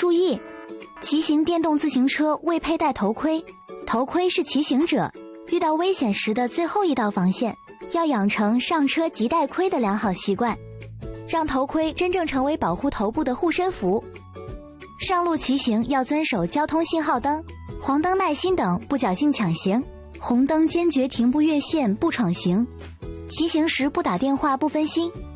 注意，骑行电动自行车未佩戴头盔，头盔是骑行者遇到危险时的最后一道防线，要养成上车即戴盔的良好习惯，让头盔真正成为保护头部的护身符。上路骑行要遵守交通信号灯、黄灯耐心等，不侥幸抢行，红灯坚决停步越线不闯行。骑行时不打电话不分心，